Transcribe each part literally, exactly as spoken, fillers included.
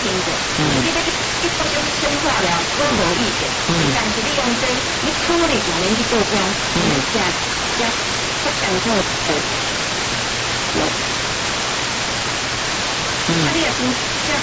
听过，你这个一说就是深化了，我无意见。但是你用这，你处理上面去做标，你加加不想做的，有。啊，你也听这。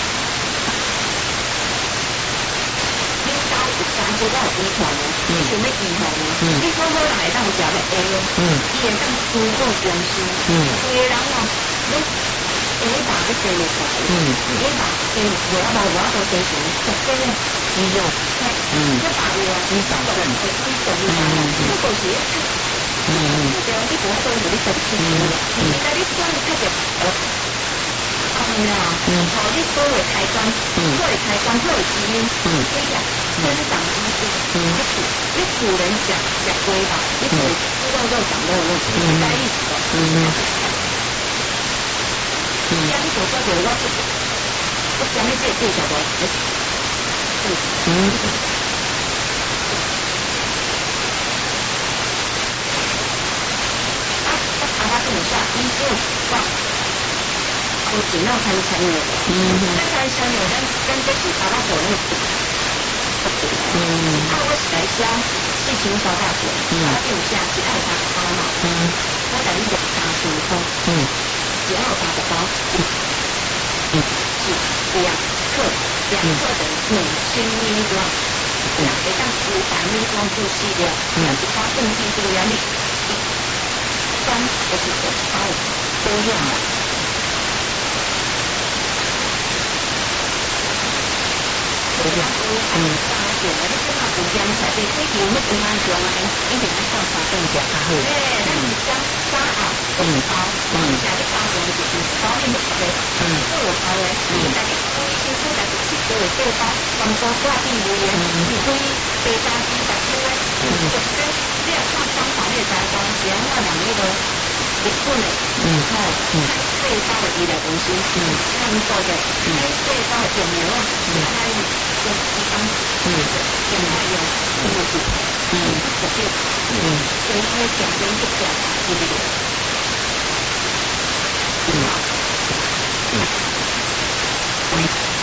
但是我有遗传的，你想要遗传的，你好好人会当食要会咯，伊会当思考公司，有个人哦，你下一把要生落出来，下一把生无啊无无啊无生成，特别的肌肉，嗯，这把位啊，你长得很会动的嘛，这个是，嗯，对，你不会动就你生气了，现在你转开就。啊，嗯，好，你所谓开关，所谓开关，所谓基因，嗯，这样生长激素，嗯，你土，你土人讲讲龟吧，你土猪肉肉长肉肉，是在一起的，嗯嗯，嗯，这样你所说的我是，我讲你这个小的，嗯嗯，啊，啊，他跟你下，一六哇。有几闹参参与，嗯，参参参与，咱咱这是查到手那个，嗯，啊，我是来写四清烧大学，嗯，我就写是爱查包嘛，嗯，我等于就查清楚，嗯，只要查得到，嗯，嗯，是两克，两克的美心微光，两个当五百微光就系列，嗯，是发动技术原理，三就是可超多用了。嗯，嗯，大点的，你起码不姜菜，对，这油你不蛮姜啊，一定要放沙更加好。对，咱是姜沙啊，嗯，包，嗯，下啲包用就是包面的的，嗯，都有包的，嗯，但是包一些出来是七个的这个包，光说挂定无盐，你可以白炸鸡白切的，嗯，就是这样看方法面来讲，只要那两个都一寸的，嗯，哦，嗯，最高的医疗中心，嗯，看过的，嗯，最高的肿瘤，嗯，还有。就一般，嗯，用来用，用是，嗯，这些，嗯，所以会讲究一个，对不对？嗯，嗯，嗯，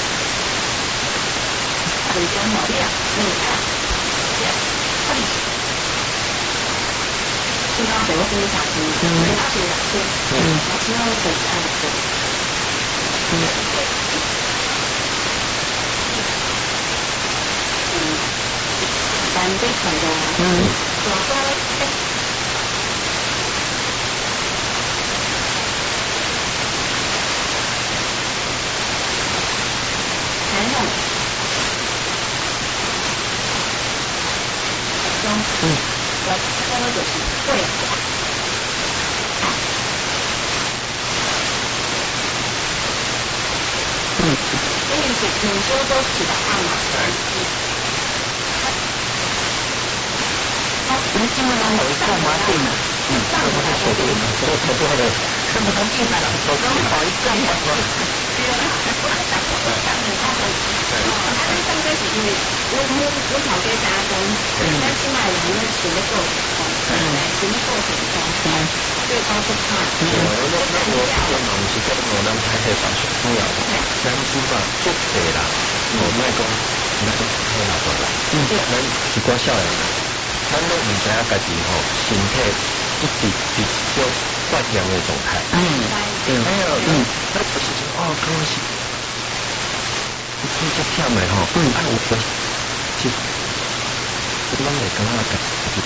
很多毛病，你看，这样，嗯，经常给我分享，嗯，而且两天，嗯，我之后可以按的，嗯。咱这块的，嗯，我说，还有，中，嗯，我说的就是对，嗯，因为是很多都起到按嘛，嗯。你今晚有干嘛定啊？嗯，上午才定，我才不会的，什么都定了，我刚好一干嘛？对啊，我打过我上午他们，哦，他们上个是因为我我我跑给打工，咱起码有那钱的过程，嗯，钱的过程中，嗯，最高不怕。嗯，我我我我嘛唔是讲我咱太太上学主要，咱起码足济啦，我卖讲，卖讲太老多啦，嗯，咱是过少人啦。咱都唔知影家己吼身体一直一种惯养的状态。嗯，对，还有嗯，那就是说哦，可能是你就忝的吼，嗯，啊有个是，咱会感觉家己，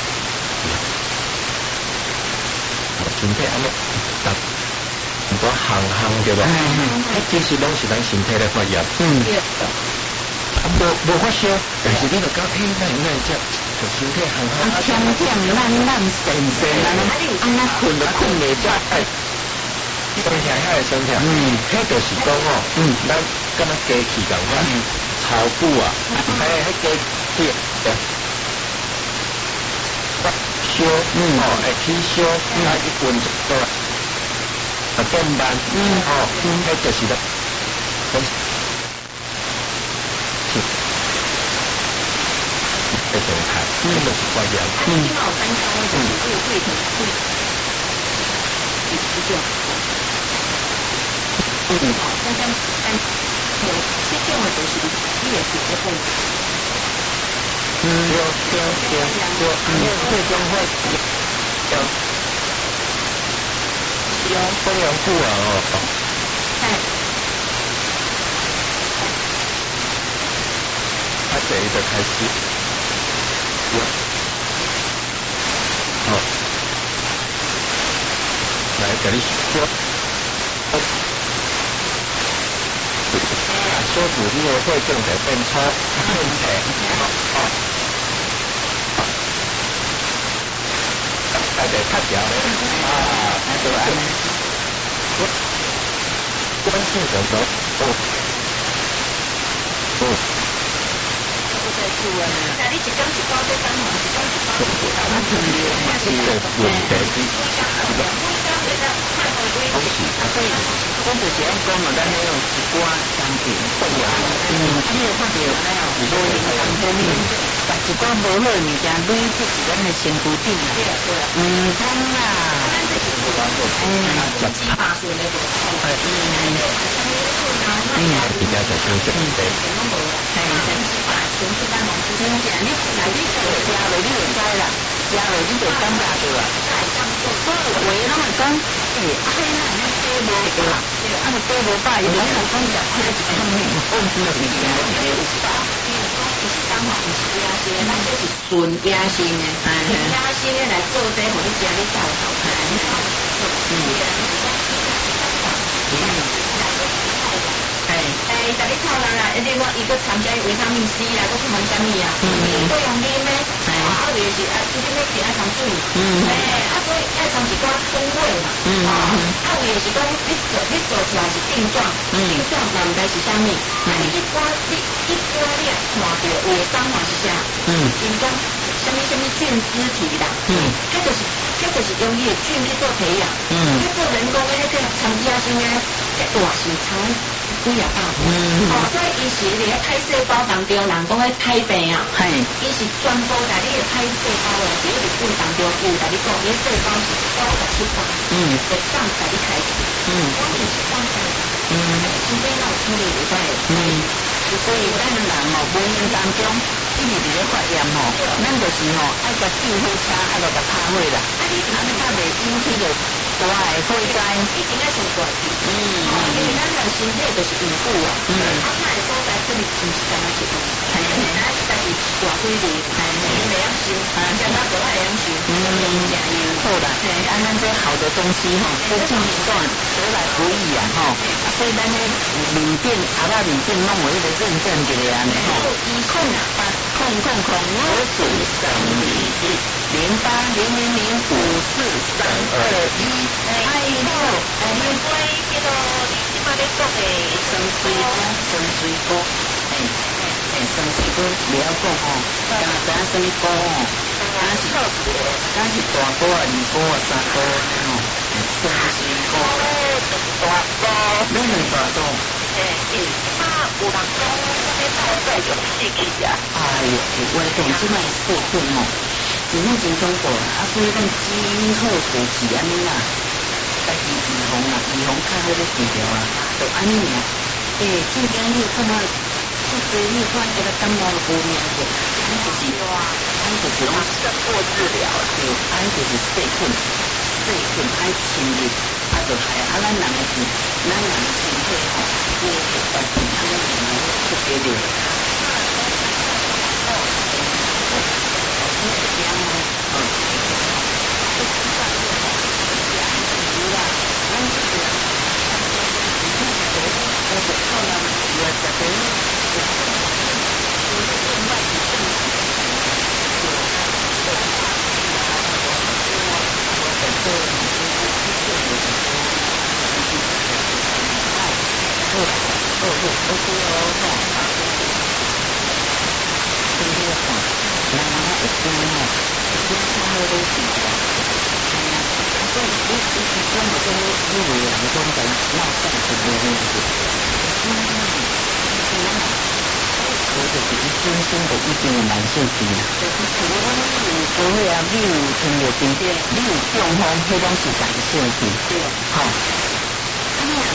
身体安尼达唔多行行对吧？嗯嗯，迄其实拢是咱身体咧发炎。嗯，对。啊，无无发烧，但是你就讲，哎，那那只。身体很好，啊，天天烂烂神神啊，啊那困都困袂着，哎，你讲遐遐的身体，嗯，迄就是讲哦，嗯，咱敢若机器共款，超久啊，哎，迄机器，烧，嗯，哦，会起烧，啊，一滚就啊变慢，嗯，哦，迄就是个，的状态，这个是关键。嗯。嗯。嗯。嗯。 这种的就是你也是一份。 嗯，对对对对，嗯，最终会有有不良苦啊哦。 哎。 啊，第一个开始。好。来，给你说。说主力的会正在变差，变差，哦，大家看掉啊，那就安尼，关键的时候，哦，哦， 我在做啊，那你一讲一包在干嘛？一讲一包在干嘛？ 这个问题， 恭喜，所以我就是要讲嘛，咱那种一寡商品会有，嗯，这个发表那样，无影响生命，但一寡无好物件累积伫咱的身躯顶啊，嗯，通啦，嗯，十七八岁那个，嗯， 嗯，比较小心准备， 哎，十七八岁这单东西，真正你来你做食落你就知啦，食落你就感觉到啊，所以话拢会讲，诶，啊，迄那那鸡无对啦，啊，那鸡无饱，伊就讲讲食迄个一方面，我唔知道物件一个有饱，比如讲就是刚好唔是野生，咱这是纯野生的，纯野生的来做这，互你食你才会好看，嗯。哎，哎，十日透人啦，另外一个参加维他命 C 啦，都是蛮什么啊？嗯，都用啉的，啊，有的是啊，你咩其他参水，嗯，哎，啊，所以爱参一寡风味嘛，嗯，啊，啊，有的是讲你做你做出来是定状，定状嘛唔该是啥物，啊，你一般你一般你也看到有的生嘛是啥，嗯，是讲什么什么菌丝体啦，嗯，迄就是迄就是用伊的菌去做培养，嗯，去做人工的迄个参加性的，大是差。几啊百分，哦，所以伊是伫咧胎细胞当中，人讲咧胎病啊，系，伊是全部在你的胎细胞的血液管当中，有甲你讲，你细胞是九十七八，嗯，会当在你开始，嗯，我们是当在，嗯，身边有处理有在，嗯，所以咱人哦，无形当中一直伫咧发炎吼，咱就是吼爱甲救火车，爱甲甲拍火啦，啊，你啊，你较袂引起着大的火灾，一定要先大气，嗯，因为咱人身体就是硬固啊，嗯，啊，那的所在这里不是干那一种，系系，啊，但是大规律，系系，袂晓收，啊，相当不爱养收，嗯，加油，好啦，嘿，啊，咱这好的东西吼，这进行段得来不易啊，吼，啊，所以咱咧面顶阿爸面顶弄我一个认证一个安尼吼，一控八控控控五四三二一零八零零零五四三二一，哎呦，哎，你杯迄个你即摆咧讲的生水果，生水果，哎哎，生水果不要讲哦，敢知影什么果哦？敢是敢是大果啊、二果啊、三果哦，生水果，大果，哪两大果？哎，啊，有人讲这边到底用四季啊？哎呦，我讲即摆过分哦。真正真中国啊，所以咱基因好数字安尼啦，家己预防啦，预防较好咧治疗啊，就安尼尔。诶，正经你看到，即个你看一个感冒无命过，安就是哇，安就是拢胜过治疗，对，安就是细菌，细菌爱侵入，啊就害啊咱人的是，咱人的身体吼，这个环境安尼样特别的。你是这样吗？嗯。这吃饭是好，这样子啦，咱是这样。我是靠人也这边，就是另外一种。我在这里就是哦哦哦哦哦哦。这个话。人啊，一般哦，一般较好都是啊，哎呀，啊，所以你你一般就讲你为人讲在闹上是无问题，嗯，是啊，我就是一天天的一定的慢性病啊，就是除了你有所谓啊，你有听着身边，你有中风，迄种是慢性病，对，吼，啊你若讲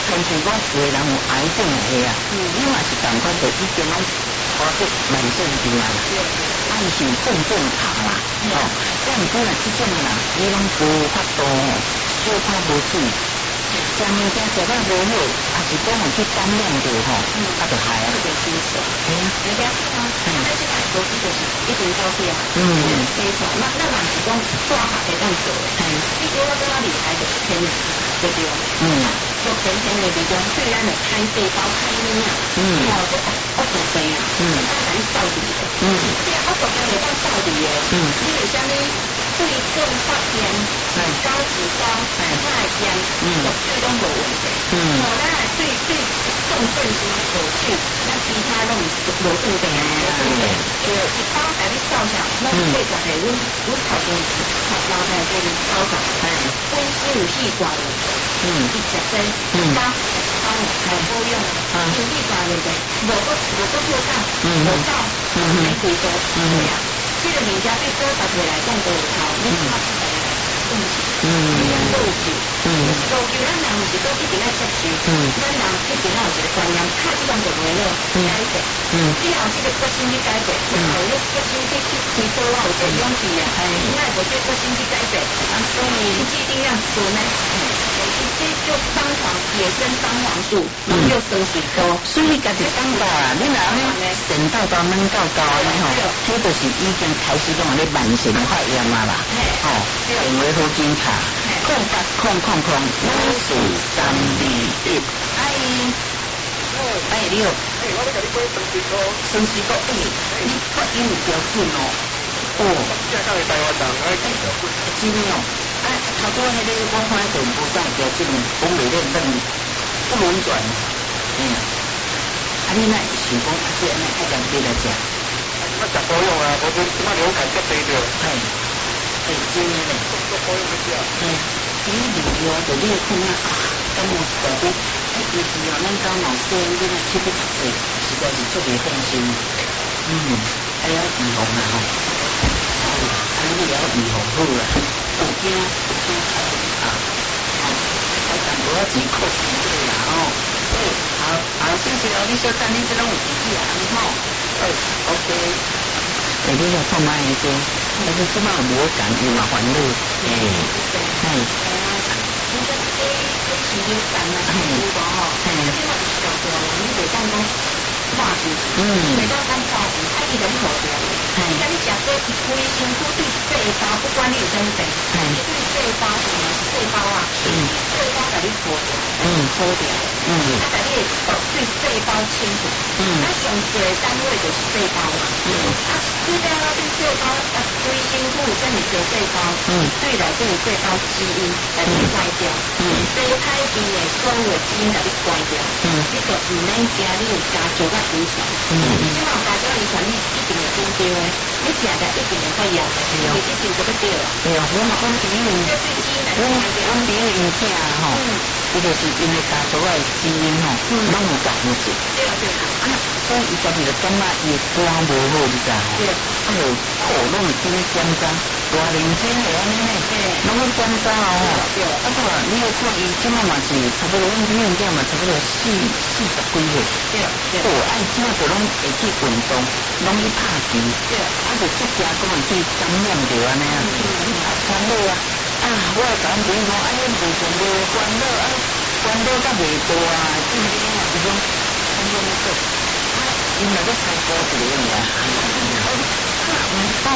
像是讲有个人有癌症的啊，你嘛是感觉到已经拢拖出慢性病啊，啊伊是正正常啦，哦，但毋过啦，即种人你拢无法度小可无水，食物件食得无好，也是讲有去感染着吼，啊就害啊，就精神，嘿啊， 人家是啊，但是来说伊就是一定照顾啊，嗯，没错，那那嘛是讲大学会当做的，你如果更加厉害就是天然，对不对？嗯，目前天然之中虽然的开细胞开咪啊，嗯，哦，这恶毒病啊，嗯，当然扫地的，嗯，这恶毒病会当扫地的，嗯，你为什么对症发炎、高脂高、太咸、毒水拢无问题，嗯，哦，咱对对重症是无水，咱其他拢无问题啊，就一包在你扫下，咱过十个阮阮头前头老太这里扫扫，本身有气管的，嗯，伊食这一包包还好用，有气管的的，无个无个做啥，无扫，没几多，对啊，这个物件对多十岁来讲都有效，你看出来。嗯，嗯，路酒，嗯，路酒咱人毋是讲一定要接受，嗯，咱人一定要有一个观念，看这种就袂了，改变，嗯，只要这个决心去改变，然后你决心去去去做，我有这勇气啊，哎，你爱无这决心去改变，啊，所以你一定要做呢，这这就当场野生当黄素，然后又生水沟， 所以家己讲到啊，你若咧神到到闷到高咧吼，这就是已经开始讲咧慢性发炎啊啦，哦，因为好检查，空八空空空，五四三二一，哎，哎你好，哎我咧甲你讲生水果，生水果，哎，你发音有标准哦，哦，这到是台湾人爱讲标准，真哦，啊，头拄迄个我看就无讲标准，讲袂认真，不轮转，嗯，啊你那想讲啊这那爱讲别来讲，啊食保养啊，无就即马流感较低着，嘿。哎，真诶嘞，嗯，你旅游就你看啊，感冒是大啲，哎，尤其哦，咱到某些你若去不出去，实在是特别放心。嗯，还要预防啊吼，哦，啊你也要预防好啦，有惊有惊啊，哦，还淡薄仔钱靠钱对啦吼，对，好，好，谢谢哦，你小等你这拢有记起啊，你吼，哎 ，OK。哎，你要看卖的多，但是即马无感有麻烦了，哎，哎， 你这这这是流感啊，有无吼？哎，即马是上大人，你袂当讲化学，嗯，袂当讲化学，啊，伊就好掉。哎，你讲你食这一规身躯对细胞，不管你有啥物病，哎，对细胞是细胞啊，嗯，细胞甲你破掉，嗯，破掉，嗯，啊，甲你对细胞清楚，嗯，啊，上侪单位就是细胞嘛，嗯，啊，你了对细胞啊，规身躯有这么多细胞，嗯，对内底有细胞基因甲你关掉，嗯，细胞边的所有基因甲你关掉，嗯，你就唔免惊你有家族甲遗传，嗯，即嘛有家族遗传你一定会拄着的，你食的一定会发炎的，因为这就不对了。 对啊，我我朋友，我我朋友因囝吼，伊就是因为家族的基因吼，拢有共物质， 对啊对啊， 啊，所以伊家己就感觉伊肝无好，你知影吼？啊，就苦拢会经检查，大认真的安尼呢，拢去检查哦。啊，对啊，你要看伊即马嘛是差不多，阮朋友囝嘛差不多四四十几岁，对啊，对，啊，伊即马就拢会去运动，拢去拍球，对啊，啊，就足惊讲会去感染着安尼啊，啊，烦恼啊，啊，我甲阮朋友讲，啊，你目前无烦恼啊，烦恼甲袂大啊，今天嘛是讲安怎做，啊，因嘛要参考一个尔，啊，唔好。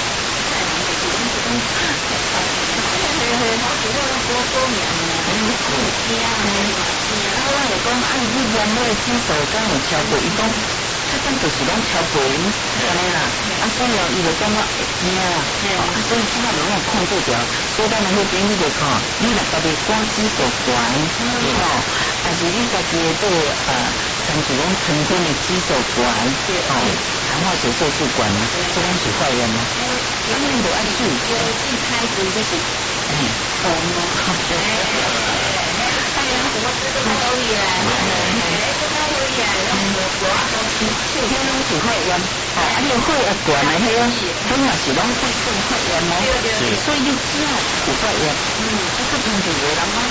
嘿嘿，我觉得多多年呢，很苦惊呢。啊，我就讲，啊，你原来指数敢有超过？伊讲，这种就是拢超过因，安尼啦。啊，所以哦，伊就感觉会惊啦。啊，所以即马就拢控制掉。所以咱那个边你就看，你若家己肝指数悬，吼，还是你家己的这个呃，长期讲成天的指数悬，吼，糖化血色素悬，这拢是发炎吗？因为就爱水， 一开始就是，哎，红咯，哎，太阳怎么这么高起来？哎，这么高起来，然后我啊都是秋天拢是发炎， 哦，啊，你血压悬的迄个，迄嘛是拢会生发炎哦，所以你只要有发炎，嗯，啊，个平时个人讲。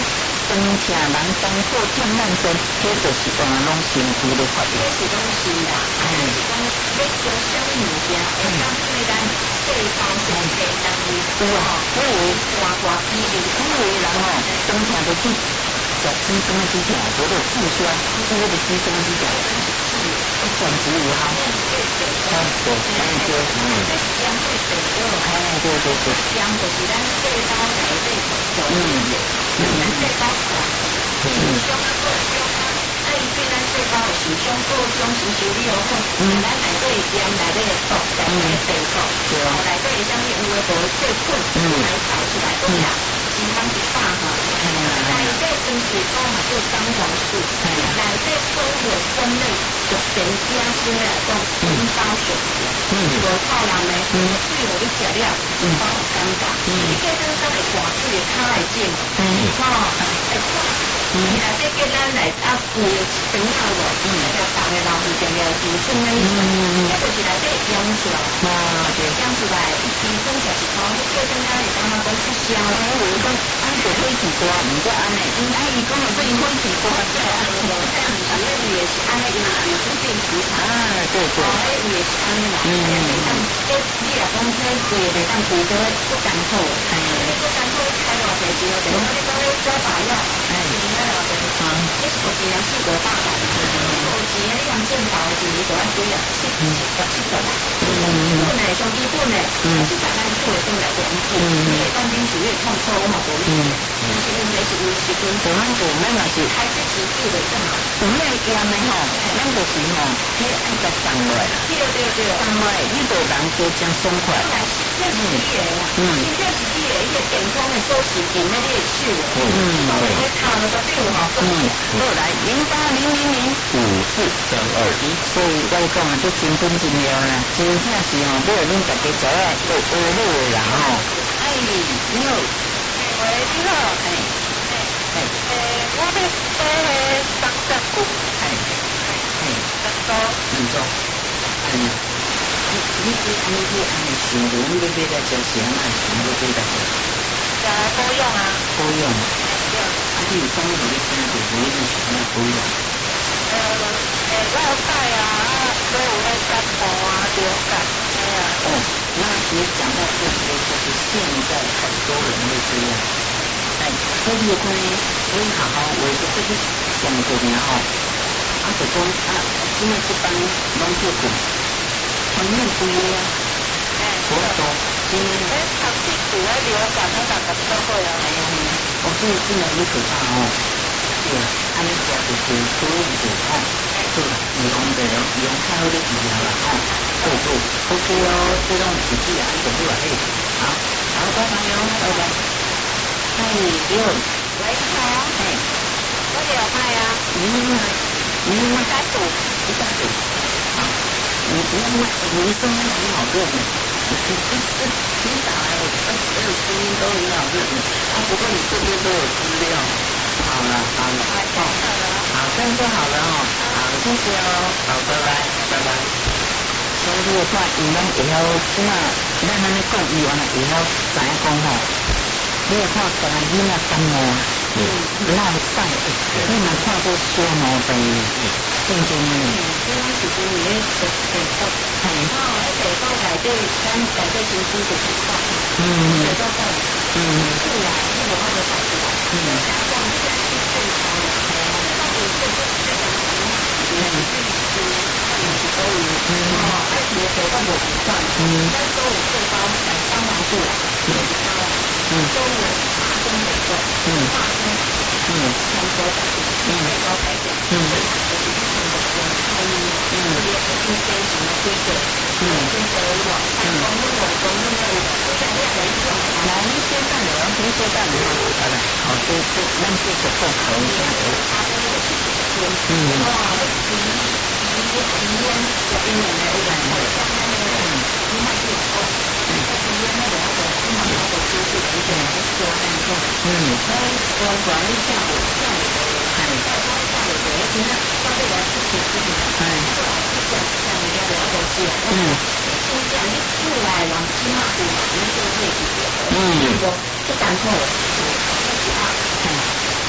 生请人当做天万尊，这就是我们拢辛苦的发言。 这是东西啦，哎，是讲要做什么物件，会当对咱细胞上嘅单位， 有啊，我以为大大比例， 我以为人哦，生请就去食鸡生的鸡脚，或者醋酸，这个的鸡生的鸡脚，我转职有哈，啊，对，哎对，嗯， 这是相对最多， 哎对对对， 相就是咱细胞内底做的，嗯，咱细胞大，嗯，相啊做相啊，啊伊对咱细胞是相做相是修理好好，嗯，咱内底盐内底的毒，内底的病毒，对，内底的啥物有诶无细菌，嗯，来跑出来，对啦，健康一百哈，内底跟水沟嘛做姜黄素，内底保护分类就全家生来讲，细胞血嗯，无臭人的，嗯，水互你食了，细胞有感觉，嗯，你计算啥会汗水会卡会进，嗯，吼，会快。嗯，内底叫咱来啊，有长老无？嗯，那个放个老鼠点了猪酸的意思，那就是内底养出来，啊，养出来，一支粉食一包，你叫咱家会感觉讲较香。我有讲，俺做火气大，毋过安尼，因阿姨讲了做火气大，对啊，这样子，那伊也是安尼，因为有变磁场，啊，对对，哦，那伊也是安尼啦，嗯，这你若讲这做袂当做做不艰苦，哎，你不艰苦开偌济钱，就讲你讲你做白药，哎。啊，你是有钱人四五百万，有钱你用正道的钱，你就要几啊？七十七十万，本来上基本的，七十万厝会转来两户，你的当兵属于创收嘛，无你，但是问题是有时阵，我们我们嘛是开始支付的干嘛？我们盐的吼，咱就是吼，你按个送落来，对对对，送落来，你就人多真爽快。这是你的啦，嗯，这是你的，伊个健康的做事情，那你的手，嗯，你靠那个手吼。嗯，好来零八零零零五四三二一，所以我讲啊，这真本真了啦，真正是吼，要恁大家知啊，有学路的人吼。哎，你好，喂，你好，哎，哎，诶，我要买个三十股，哎，哎，三多，三多，哎，你你你安尼去安尼想着，你要买来做啥嘛？想要买来做？加保养啊，保养。啊，你有讲互你听着，无你是安怎保养？呃，诶，落屎啊，啊，所以有咧感冒啊、流感，哎呀。哦，那你讲到这些，就是现在很多人会这样。哎，所以讲呢，你好好为着这个想着呢吼，啊，就讲啊，今日这班拢做过，全面规个啊，哎，多多，今日诶，长期住咧流感，那大家都会啊，哎呀。哦，这个真的很可怕哦。对，安尼食就是多一点哦。对，预防的人，预防太好的治疗了哦。对对 ，OK 哦，这种自己啊，你懂不啦？哎，好，好，拜拜哟，拜拜。哎，你好，喂，你好，哎，我有派啊。嗯，嗯，家属，家属，好，你你你声音很好认的。你打来我我我有声音都很好认的，啊，不过你这边都有资料，好了好了，哦，好，这样就好了哦，好，谢谢哦，好，拜拜拜拜。所以你看，伊拢会晓怎啊？咱安尼讲，伊原来会晓知影讲吼，你看大囡仔感冒，嗯，落屎，你若看过小毛病，正经的。这种时阵你咧食地沟，系，哦，喺地沟内底，咱内底先煮个地沟，嗯，地沟沟，嗯，出来，你无法度跑出来，嗯，然后你再去正常的，系啊，那有这个这个嗯，嗯，嗯，是可以，嗯，哦，而且地沟无习惯，嗯，咱都有细胞来帮忙住啦，细胞，嗯，都有化生的个，嗯，化生，嗯，香蕉改变，嗯，细胞改变，嗯，就是一定的个抗议，嗯，这些是非常的规则，嗯，规则有，嗯，公路有公路有，这样的一种，来一些蛋了，一些蛋了，好了，好，这这咱这个不可以讲的，嗯，哇，那是一一一年有一年的一个，好像那个，嗯，你买这个，嗯，但是因为那个那个经常那个出去而且还是说那个，嗯，所以我管理下午下午的，哎，到中下午的，而且那到这来出去自己，哎，这个像人家聊东西，嗯，现在你出来了，起码有你就会去，嗯，不干错了，那是啊，嗯。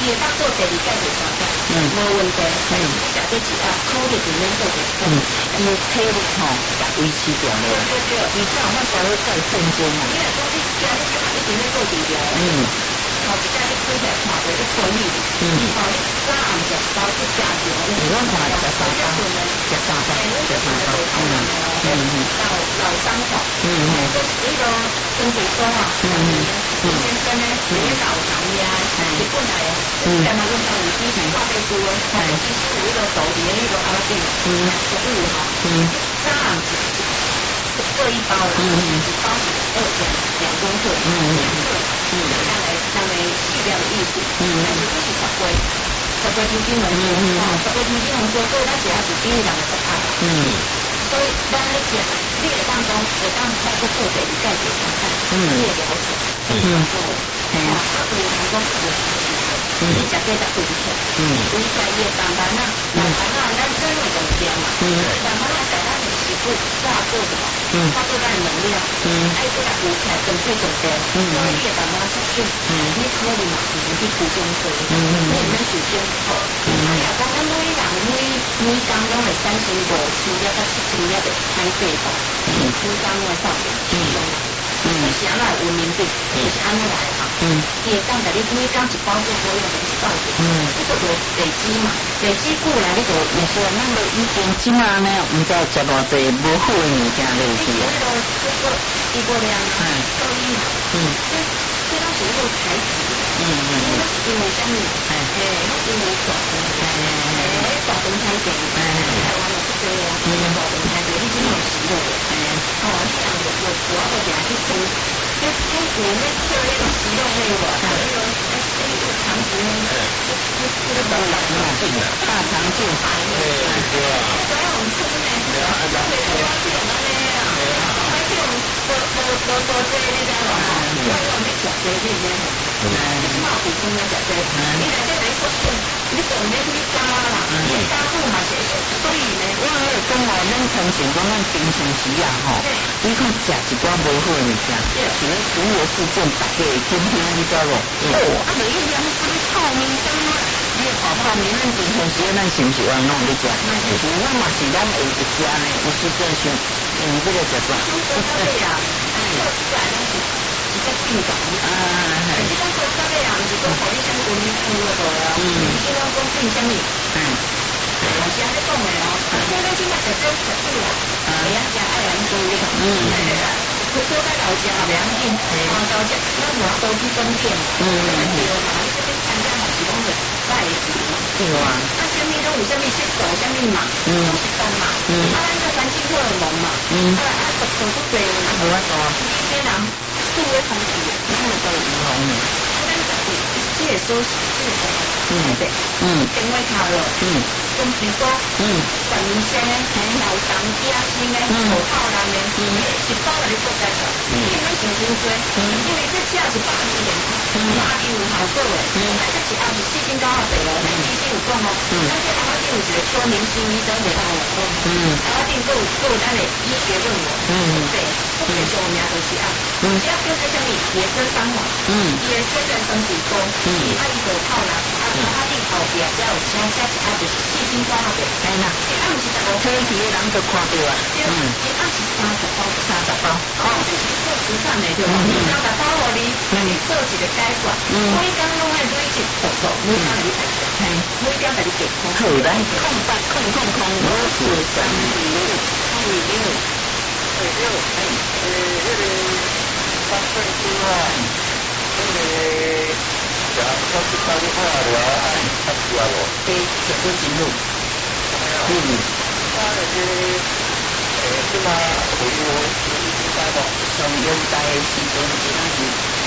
伊会当做第二届就上架，嗯，无问题。嗯，你食这一盒，苦就尽量做着。嗯， 伊的体力吼，甲维持住了。对对对，伊这样我才会再认真哦。 因为讲你今日就一定要做治疗。嗯。头一摆你开起来看着你顺利，嗯，后你早暗食包去加油， 你讲看食三包，食三包，食三包，嗯嗯嗯， 老老伤口，嗯嗯，这个身体说啊，嗯嗯嗯，先生呢，你老长呀，你过来啊，干嘛用到五 G 型化背书啊？五 G 是一个手里面一个阿拉丁，嗯，服务哈，嗯，早暗食各一包，嗯嗯，一包二两两公克，嗯两克，嗯，下来下来去掉的意思，嗯，但是这是十龟，十龟天金龙珠，哦，十龟天金龙珠，所以咱只要是比你两个十块，嗯，所以咱咧食，你会当讲会当透过做第二届就看看，嗯，你会了解，嗯，哦，啊，有人讲是你食这才对不起，嗯，你在伊的上班啊，上班啊，咱咱会重点嘛，嗯，上班啊，在咱的食物化做什么？嗯，化做咱的能量，嗯，爱做来补起来，准备准备，嗯，所以你的上班出去，嗯，你可以嘛，自己去补中水，嗯嗯，你免事先好，嗯，啊，若讲咱每人每每工拢会产生五千粒到七千粒的海细胞，嗯，每工拢会上面，嗯。嗯，是安那文明病，就是安尼来的嘛。嗯，伊会当甲你每工一包做保养的一包子，嗯，你做做累积嘛，累积久来你就没说，咱都以前即马呢，毋知食偌济无好的物件累积啊。迄个这个低过量啊，所以嗯，这这拢是迄个材质，嗯嗯，因为是因为啥物？哎哎，因为大肠，哎哎，大肠太重，哎，台湾有这个哦，嗯，大肠太重，你真有食落的，哎，哦，你人有有主要的点去吃，就就我们吃那种食肉类的，那种哎哎有肠子呢，就就这个大肠镜的，大肠镜，对对啊，所以我们吃呢，对啊，然后我要去用那个啊，我去用多多多多这那个咯，我用你食这些呢，嗯，你起码补充要食这，你来这来说是，你讲你去加啦，你加入嘛是，所以呢，因为讲哦，咱常常讲咱平常时啊吼，你看食一寡无好的物件，像咧毒物事件，大家会惊惊，你知无？哦，啊，就一样什么泡面什么，你泡泡面，咱平常时咱是毋是往弄咧食？是我嘛是咱会去食呢，有时阵想用这个叫做。对呀，哎，出来拢是一个病毒啊，你讲做啥个呀？毋是讲互你啥物文明病了无啊？嗯，你讲讲病啥物？嗯。我是安尼讲的哦，所以咱即摆食这食久啊，袂晓食爱兰多的，嗯，对啦，多在老家也袂要紧，啊，老家咱无多去分片，嗯，对嘛，你这边参加嘛是讲的拜祭嘛，对啊，啊，啥物拢有啥物习俗，啥物嘛，嗯，都是讲嘛，嗯，啊，咱这环境荷尔蒙嘛，嗯，啊啊，做做出侪嘛，无法度啊，这些人住的空气，他们都有影响的，咱就是这个说是这个，嗯，对，嗯，电话卡了，嗯。公司说，嗯，本身老当家应该是口号啦呢，嗯，一包来做介绍，嗯，因为想真多，嗯，因为这价是八十元，嗯，八十有好做诶，嗯，但这一盒是四千九百块哦，咱医生有讲哦，嗯，但是阿拉丁有一个说明书医生袂当有讲，嗯，阿拉丁够够咱的医学论文，嗯，对，不可上名就是啊，嗯，只要叫这什么野生方法，嗯，野生人参骨功，嗯，伊阿伊手套啦，阿阿丁后边只要有加加一盒就是四。新瓜的，哎呐，一暗是十五块钱的人都看到啊，嗯，一暗是三十包，三十包，哦，这是做慈善的对吧？三十包互你，那你做一个改观，嗯，每工拢爱累积做做，每工来你来做，嘿，每点来你给空，好来，空八空空空，我是三六二六二六，哎，呃，那个三分之外，那个。讲我是打电话了，他需要我。对，这个进入。嗯。他那个，诶，是嘛？回我是应该的，从优待时阵是那是，嗯。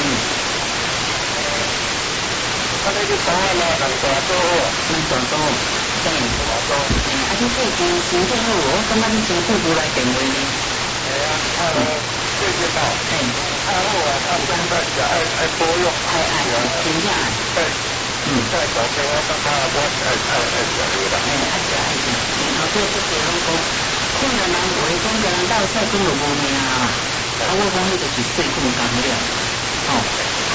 他那个方案呢，能大多，能大多，真能大多。哎，啊，你这个行政好，我感觉你行政部来电话呢。系啊，啊，对对到，哎。啊，我啊，啊，现在是爱爱多用，爱爱真正爱，对，嗯，在搞这个干嘛？我爱爱爱食的啦，哎，爱食爱食，然后做这些拢讲，困难人话讲个人到菜根就无命啊，啊，我讲迄就是细菌感染，哦，咱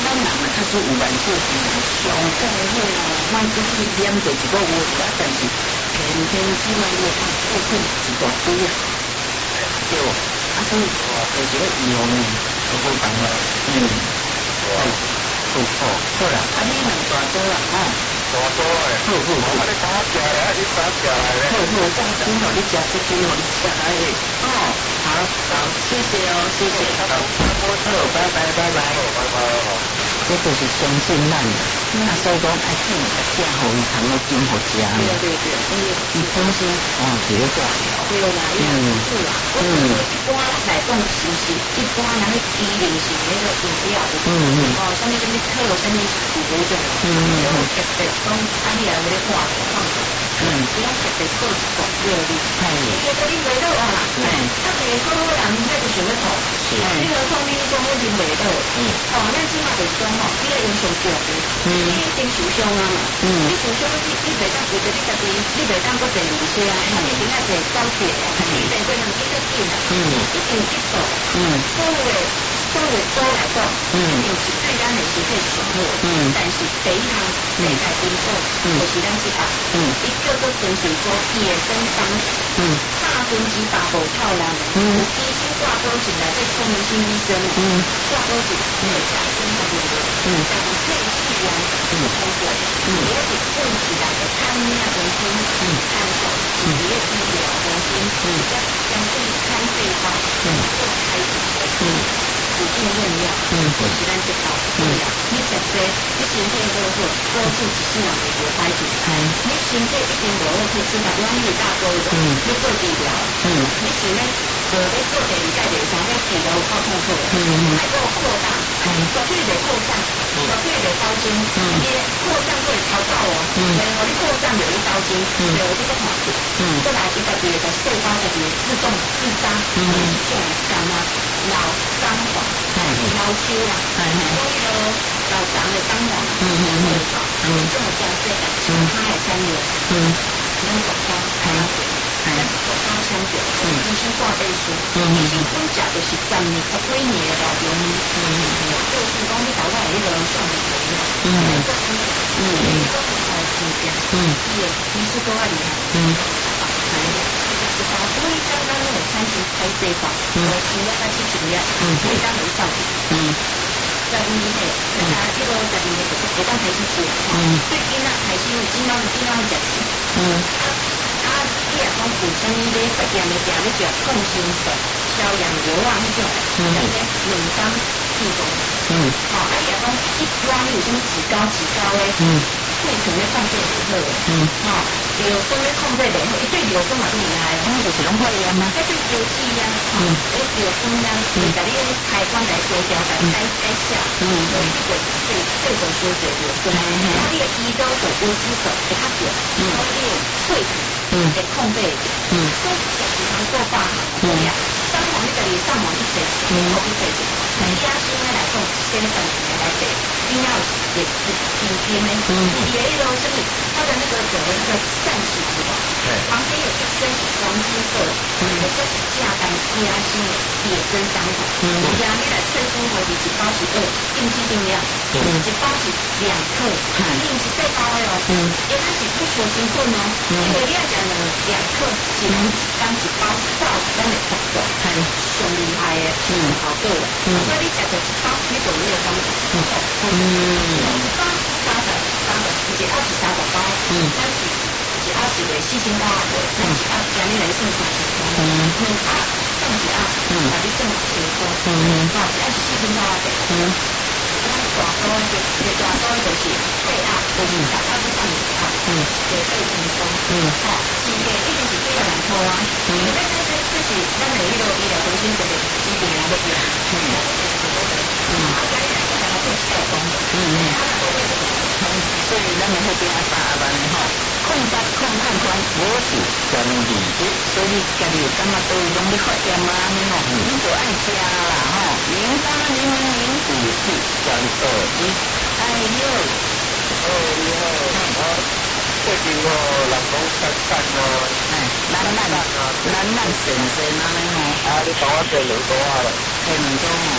人啊，确实有万事是上盖好啊，莫只是念着一个月啊，但是天天只嘛你看过去一大堆啊，对不？啊，所以就是个用就好办法，嗯，好，好好，好啦，啊，你两大桌啦，吼。大多诶，好好好，啊你讲我食咧，你啥食来咧？好好，我今日你食，这今日你食来诶。哦，好，好，谢谢哦，谢谢，好，好，拜拜，拜拜，拜拜，好。这就是相信咱，啊，所以讲爱煮个食互伊通个真好食。对对对，伊本身哦是咧做料。对啦，嗯，是啦，嗯，一般来讲是不是一般人咧机灵是那个饮料，嗯嗯，哦，像那个你配有什么苦果种，嗯嗯，特别讲啊，你来有咧化学放的，嗯，不用特别做一种热力，哎，你个你袂到啊啦，哎，啊，袂好人那就想要吐，是，你何况你讲我真袂到，嗯，哦，咱即马就讲吼，你要用上少的，嗯，你已经受伤啊嘛，嗯，你受伤你你袂当为着你家己，你袂当搁第二些啊，啊，你顶下坐高铁啊，你坐过两几个点啊，嗯，一定去做，嗯，所以。所以说来讲，嗯，是对咱的身体上好，嗯，但是第一项内在因素，嗯，就是咱这下，嗯，伊叫做纯粹说野生方式，嗯，百分之百无臭人，嗯，医生挂钩进来，这聪明心医生，嗯，挂钩进来，嗯，产生的那个，嗯，但是配器啊，嗯，通过，嗯，也是问起来的看命中心，嗯，看手企业医疗中心，嗯，要相对看对方，嗯，做开始的，嗯。指定用药，嗯，或是咱这套用药，你食这，你身体好好，保住一世人袂无歹处。系，你身体一定无好去吃大量你大多的，嗯，你做治疗，嗯，你想咧，无咧做第二届第三届治疗有够痛苦的，嗯嗯，还做扩大，系，做去袂扩散，做去袂高精，嗯，伊扩散会超到哦，嗯，然后你扩散就会高精，嗯，然后这个环境，嗯，再来伊家己会细胞家己自动自杀，嗯，这种干嘛？老脏黄，老修啦，所以咯，老脏的脏黄，嗯嗯嗯，嗯，这么加这个，其他的三年，嗯，能搞到，还要给，还要搞到相对，嗯，医生挂背书，嗯，医生讲价就是十年十几年的老中医，嗯嗯嗯，就是讲你搞到一个上的人，嗯嗯嗯，嗯，都是他的经验，嗯，也医师都爱厉害，嗯，还有。所以刚刚那种餐厅开这法，我请了他去请了，所以当没上去，嗯，在屋里面，啊，这个在里面就是不当开始吃，嗯，最近呢还是有今晚今晚讲起，嗯，啊啊，你也讲补充一些不点的点的点控心粉、消氧油啊那种，嗯，那些冷当气功，嗯，好，啊也讲一抓有什么几高几高嘞，嗯。会存咧控制袂好，嗯，吼，硫酸咧控制袂好，伊对硫酸嘛厉害，嗯，就是拢会验嘛，迄对油脂啊，嗯，迄硫酸啊，会甲你开关来调调，甲改改下，嗯，有这个对对手修解硫酸，然后你的胰岛素、油脂素会较少，嗯，然后你的喙体，嗯，会控制会到，嗯，所以食时常做八行，对呀，三行你家己上网去查，嗯，好去查查，加薪的来讲，先等下来查，你要也是平均的，嗯。也有什么？它的那个所谓那个散起图啊，旁边有一圈黄金色的，嗯，这是价单加薪野生商品，嗯，加你来萃取为是一包是二，定期定量，嗯，一包是两克，嗯，你是最高的哦，嗯，因为它是不求成分哦，嗯，因为你要讲呢两克，一当一包，到咱的速度，很上厉害的，嗯，好个的，嗯，所以你食着一包，你就有感觉，嗯，嗯，一包三十。一二十三个包，嗯，咱是一二十个四千包啊，咱一二今日来算三千包，嗯，两二算一二，嗯，啊，你算千包，嗯嗯，好，一二十四千包啊，嗯，咱大包就就大包就是八二，就是十二至三十二，嗯，就八千包，嗯，好，价格一定是几个人抽啊，嗯，但是这这是咱的迄个医疗中心这个基本上的标，嗯，嗯，啊，咱来讲咱做小工，嗯嗯，啊，做这个。所以咱们那边啊，三万吼，控杀控看宽，我是全理解，所以你家己有感觉都拢要发点嘛，你吼，你就爱吃啦吼，零三零零零五四三二一，哎呦，哦你好，我最近我人讲散散哦，哎，懒懒懒懒神神啊你吼，啊你帮我做两多啊了，做两多吼。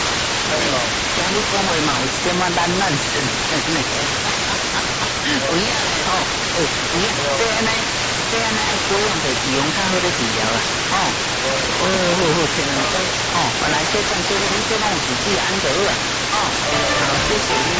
像你讲话嘛，有一点仔懒懒神神的，有影嘞吼，有影，这安尼，这安尼爱保养着治疗较好咧治疗啦，吼，好好好，千万说，吼，原来这种这个你这拢有自己安得啦，吼，谢谢你。